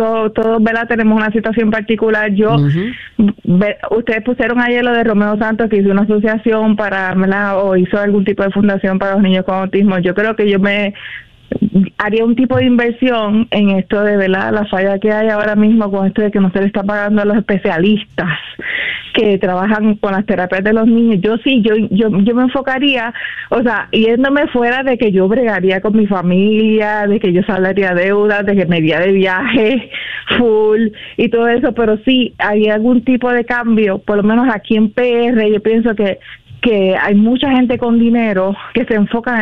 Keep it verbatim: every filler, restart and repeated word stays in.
so, todos, ¿verdad? Tenemos una situación particular. Yo, uh-huh. ve, ustedes pusieron ayer lo de Romeo Santos, que hizo una asociación para, ¿verdad? O hizo algún tipo de fundación para los niños con autismo. Yo creo que yo me haría un tipo de inversión en esto de, ¿verdad? La falla que hay ahora mismo con esto de que no se le está pagando a los especialistas que trabajan con las terapias de los niños. Yo sí, yo yo yo me enfocaría, o sea, yéndome fuera de que yo bregaría con mi familia, de que yo saldaría deudas, de que me iría de viaje full y todo eso, pero sí, hay algún tipo de cambio, por lo menos aquí en P R, yo pienso que que hay mucha gente con dinero que se enfoca